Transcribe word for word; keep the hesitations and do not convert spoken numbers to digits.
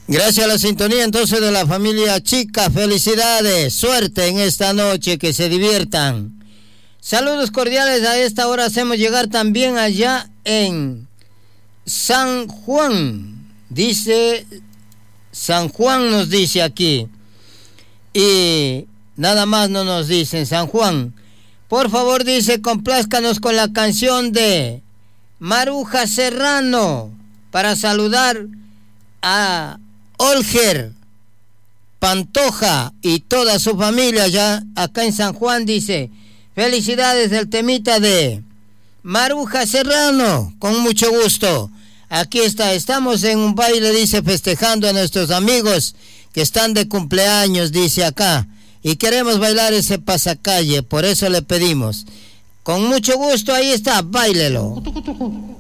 Gracias a la sintonía entonces de la familia Chica, felicidades, suerte en esta noche, que se diviertan. Saludos cordiales, a esta hora hacemos llegar también allá en San Juan, dice, San Juan nos dice aquí, y nada más no nos dicen San Juan. Por favor, dice, complázcanos con la canción de Maruja Serrano para saludar a Olger Pantoja y toda su familia ya acá en San Juan. Dice, felicidades del temita de Maruja Serrano, con mucho gusto. Aquí está, estamos en un baile, dice, festejando a nuestros amigos que están de cumpleaños, dice acá, y queremos bailar ese pasacalle, por eso le pedimos. Con mucho gusto, ahí está, báilelo.